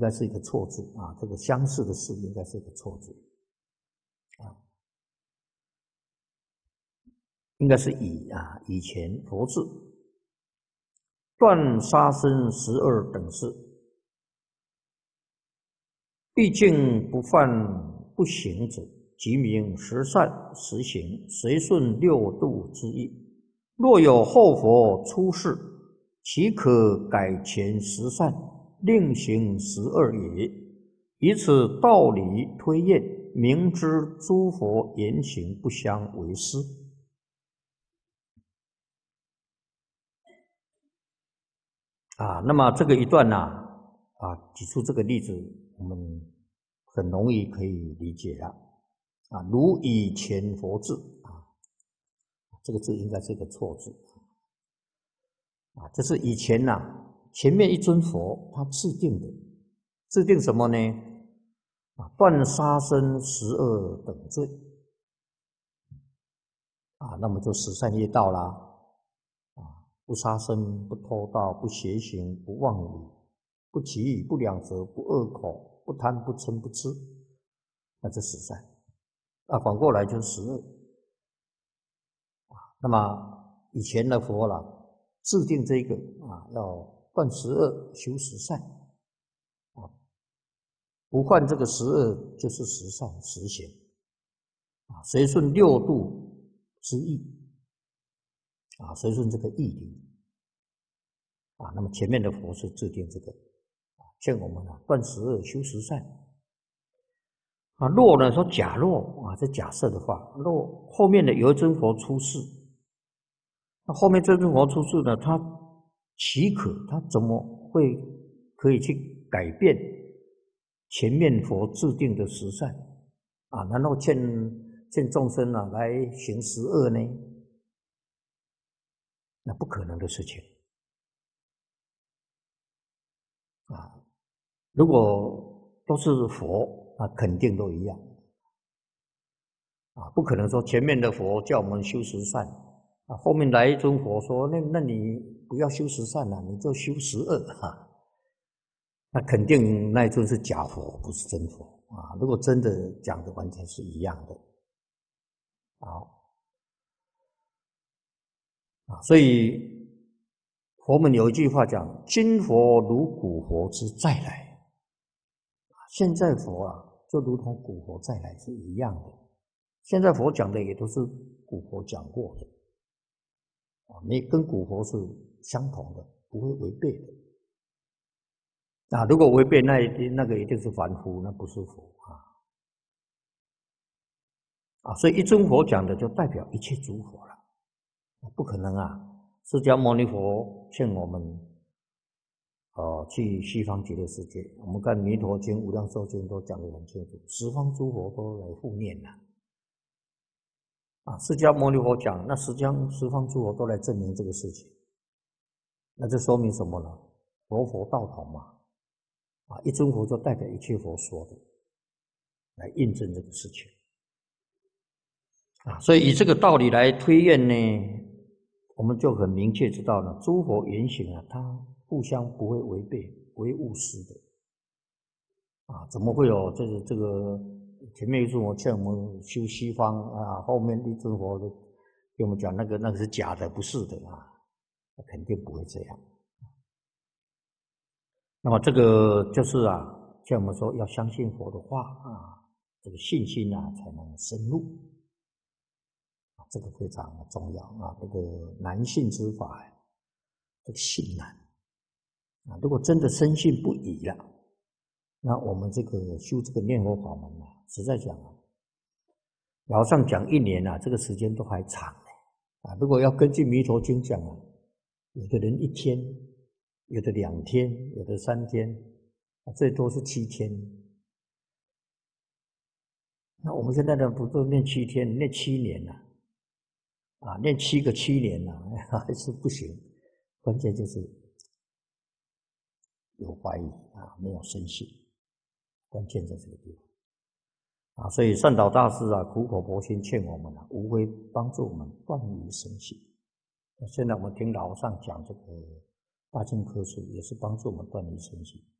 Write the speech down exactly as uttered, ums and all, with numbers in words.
该是一个错字啊，这个相似的似应该是一个错字啊，应该是以啊以前佛字断杀生十二等事，毕竟不犯不行者，即名十善十行，随顺六度之意。若有后佛出世，岂可改前十善，另行十二也？以此道理推验，明知诸佛言行不相违失。啊，那么这个一段呢，啊，举出这个例子，我们很容易可以理解了。啊，如以前佛字啊，这个字应该是一个错字啊，这是以前呐、啊，前面一尊佛他制定的，制定什么呢？啊，断杀生十二等罪啊，那么就十善业道啦。啊，不杀生，不偷盗，不邪行，不妄语，不绮语，不两舌，不恶口，不贪，不嗔，不痴，那这十善。啊，反过来就是十恶。那么以前的佛啦，制定这个啊，要断十恶，修十善，啊，不犯这个十恶就是十善十行，啊，随顺六度之意，啊，随顺这个义理，啊，那么前面的佛是制定这个，啊，劝我们啊断十恶，修十善。啊，若呢说假若啊，这假设的话，若后面的有一尊佛出世。那后面这尊佛出世呢，他岂可？他怎么会可以去改变前面佛制定的十善啊？然后劝劝众生啊来行十恶呢？那不可能的事情啊！如果都是佛，那肯定都一样啊，不可能说前面的佛叫我们修十善。啊，后面来一尊佛说：“那那你不要修十善了，你就修十恶哈。”那肯定那一尊是假佛，不是真佛啊！如果真的讲的完全是一样的，好啊，所以佛门有一句话讲：“今佛如古佛之再来。”现在佛啊，就如同古佛再来是一样的。现在佛讲的也都是古佛讲过的。啊，你跟古佛是相同的，不会违背的。啊，如果违背，那一定那个一定是凡夫，那不是佛啊。啊，所以一尊佛讲的就代表一切诸佛了，不可能啊！释迦牟尼佛劝我们，哦，去西方极乐世界。我们看《弥陀经》《无量寿经》都讲得很清楚，十方诸佛都来护念了。啊，释迦牟尼佛讲，那十方十方诸佛都来证明这个事情，那这说明什么呢？佛佛道同嘛，啊，一尊佛就代表一切佛说的，来印证这个事情，啊，所以以这个道理来推验呢，我们就很明确知道了，诸佛言行啊，它互相不会违背，不会误失的，啊，怎么会有这个这个？前面一尊佛劝我们修西方啊，后面一尊佛跟我们讲那个那个是假的，不是的啊，肯定不会这样。那么这个就是啊，像我们说要相信佛的话啊，这个信心啊才能深入啊，这个非常重要啊。这个难信之法，这个信难啊，如果真的深信不疑了，那我们这个修这个念佛法门啊，实在讲啊，老上讲一年啊，这个时间都还长呢啊。如果要根据《弥陀经》讲啊，有的人一天，有的两天，有的三天，最多是七天。那我们现在呢，不都念七天，念七年了啊，念七个七年了，还是不行。关键就是有怀疑啊，没有深信。关键在这个地方啊，所以善导大师啊，苦口婆心劝我们啊，无非帮助我们断疑生信。现在我们听老上讲这个大经科书，也是帮助我们断疑生信。